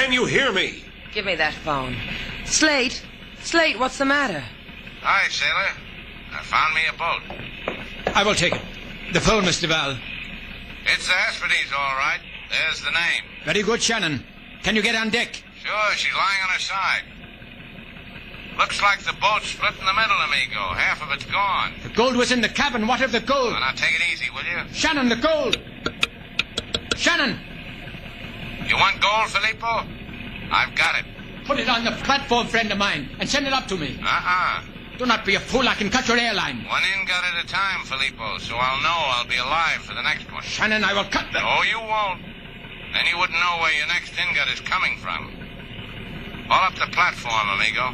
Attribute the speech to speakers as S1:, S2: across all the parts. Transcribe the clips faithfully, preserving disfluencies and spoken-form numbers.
S1: Can you hear me?
S2: Give me that phone. Slate? Slate, what's the matter?
S3: Hi, sailor. I found me a boat.
S4: I will take it. The phone, Mister Val.
S3: It's the Hesperides, all right. There's the name.
S4: Very good, Shannon. Can you get on deck?
S3: Sure, she's lying on her side. Looks like the boat's split in the middle, amigo. Half of it's gone.
S4: The gold was in the cabin. What of the gold?
S3: Well, now take it easy, will you?
S4: Shannon, the gold! Shannon!
S3: You want gold, Filippo? I've got it.
S4: Put it on the platform, friend of mine, and send it up to me.
S3: Uh-uh.
S4: Do not be a fool. I can cut your airline.
S3: One ingot at a time, Filippo, so I'll know I'll be alive for the next one.
S4: Shannon, I will cut them.
S3: No, you won't. Then you wouldn't know where your next ingot is coming from. Haul up the platform, amigo.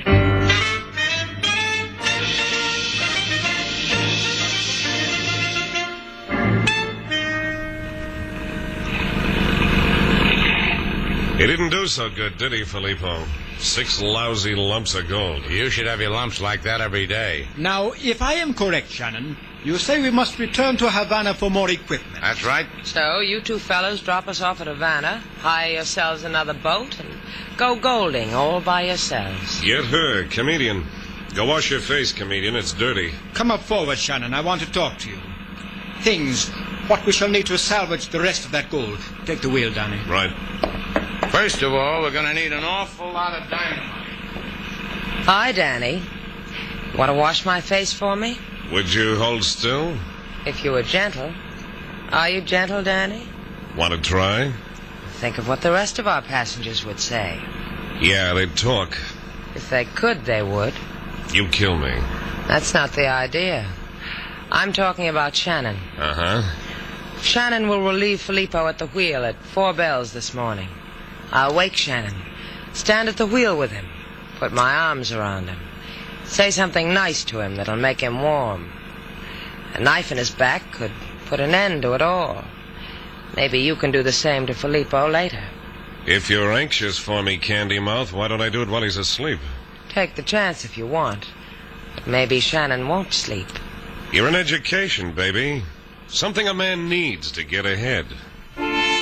S1: He didn't do so good, did he, Filippo? Six lousy lumps of gold.
S3: You should have your lumps like that every day.
S4: Now, if I am correct, Shannon, you say we must return to Havana for more equipment.
S3: That's right.
S2: So, you two fellows drop us off at Havana, hire yourselves another boat, and go golding all by yourselves.
S1: Get her, comedian. Go wash your face, comedian. It's dirty.
S4: Come up forward, Shannon. I want to talk to you. Things, what we shall need to salvage the rest of that gold. Take the wheel, Danny.
S1: Right.
S3: First of all, we're going to need an awful lot of dynamite.
S2: Hi, Danny. Want to wash my face for me?
S1: Would you hold still?
S2: If you were gentle. Are you gentle, Danny?
S1: Want to try?
S2: Think of what the rest of our passengers would say.
S1: Yeah, they'd talk.
S2: If they could, they would.
S1: You kill me.
S2: That's not the idea. I'm talking about Shannon.
S1: Uh-huh.
S2: Shannon will relieve Filippo at the wheel at four bells this morning. I'll wake Shannon. Stand at the wheel with him. Put my arms around him. Say something nice to him that'll make him warm. A knife in his back could put an end to it all. Maybe you can do the same to Filippo later.
S1: If you're anxious for me, Candy Mouth, why don't I do it while he's asleep?
S2: Take the chance if you want. But maybe Shannon won't sleep.
S1: You're an education, baby. Something a man needs to get ahead.